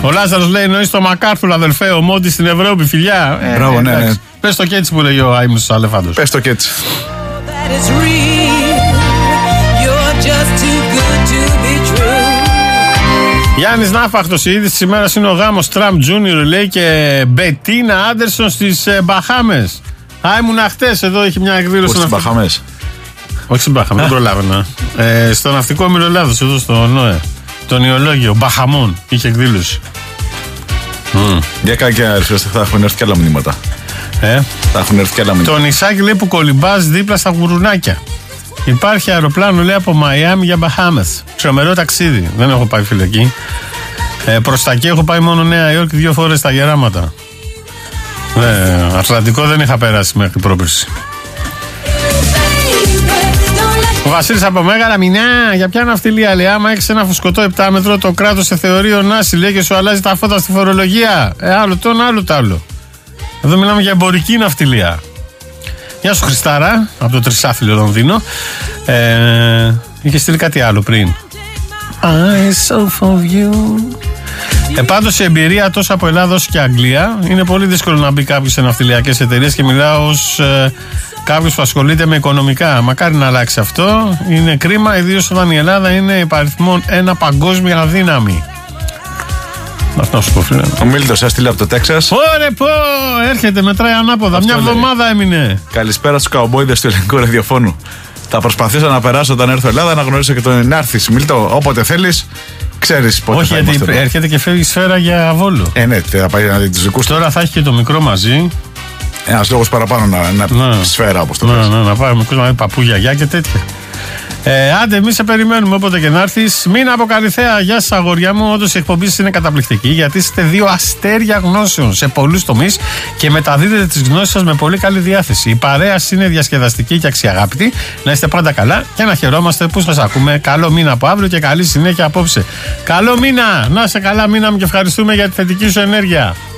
Ο Λάζαρος λέει: εννοείς το Μακάρθουρ, αδελφέ, ο Μόντι στην Ευρώπη, φιλιά. Μπράβο, ναι. Πες το και έτσι που λέγει ο Άιμνος Αλεφάντος. Πες το και έτσι. Γιάννης Ναύαχτος, η είδηση της ημέρας είναι ο γάμος Τραμπ Junior, λέει, και Μπετίνα Άντερσον στις Μπαχάμες. Ήμουν χτες, εδώ έχει μια εκδήλωση. Στις Μπαχάμες. Όχι στις Μπαχάμες, δεν προλάβαινα. Στο ναυτικό όμιλο Ελλάδος, εδώ στο ΝΟΕ. Το νεολόγιο Μπαχαμών είχε εκδήλωση. Για κάποια αριθμές θα έχουν έρθει και άλλα μηνύματα. Θα έχουν έρθει και άλλα μηνύματα. Το νησάκι, λέει, που κολυμπάς δίπλα στα γουρουνάκια. Υπάρχει αεροπλάνο, λέει, από Μαϊάμι για Μπαχάμες. Τρομερό ταξίδι. Δεν έχω πάει, φίλε, εκεί. Προς τα εκεί έχω πάει μόνο Νέα Υόρκη 2 φορές στα γεράματα. Ατλαντικό δεν είχα περάσει μέχρι πρόπερση. Ο Βασίλης από Μέγαρα, μηνά, για ποια ναυτιλία, λέει, άμα έχεις ένα φουσκωτό 7 μέτρο, το κράτος σε θεωρεί ο Νάση, λέει, και σου αλλάζει τα φώτα στη φορολογία. Άλλο το άλλο τ' άλλο. Εδώ μιλάμε για εμπορική ναυτιλία. Γεια σου Χριστάρα, από το Τρισάθλιο Λονδίνο. Είχε στείλει κάτι άλλο πριν. Πάντως η εμπειρία τόσο από Ελλάδα όσο και Αγγλία, είναι πολύ δύσκολο να μπει κάποιος σε ναυτιλιακές εταιρείες, και μιλάω ως κάποιος που ασχολείται με οικονομικά. Μακάρι να αλλάξει αυτό. Είναι κρίμα, ιδίως όταν η Ελλάδα είναι υπαριθμόν ένα παγκόσμια δύναμη. Αυτό σου πω, φίλε. Ο Μίλτος έστειλε από το Τέξας. Ωρε πω, έρχεται, μετράει ανάποδα. Αυτό, μια εβδομάδα έμεινε. Καλησπέρα στους καουμπόιδες του ελληνικού ραδιοφώνου. Θα προσπαθήσω να περάσω όταν έρθω Ελλάδα, να γνωρίσω και τον Ενάρθης. Μίλτο, όποτε θέλεις, ξέρεις πότε. Όχι, γιατί έρχεται και φεύγει σφαίρα για Βόλο. Ναι, θα πάει να δει τους δικούς. Τώρα θα έχει και το μικρό μαζί. Ένας λόγος παραπάνω να σφαίρα, όπως το λες. Να πάει ο μικρός να δει παππού, γιαγιά και τέτοια. Άντε, εμείς σε περιμένουμε όποτε και να έρθεις. Μην αποκαλυφθέα, γεια σας αγόρια μου. Όντως η εκπομπή είναι καταπληκτική, γιατί είστε 2 αστέρια γνώσεων σε πολλούς τομείς και μεταδίδετε τις γνώσεις σας με πολύ καλή διάθεση. Η παρέα είναι διασκεδαστική και αξιαγάπητη. Να είστε πάντα καλά και να χαιρόμαστε που σας ακούμε. Καλό μήνα από αύριο και καλή συνέχεια απόψε. Καλό μήνα! Να είσαι καλά, μήνα μου, και ευχαριστούμε για τη θετική σου ενέργεια.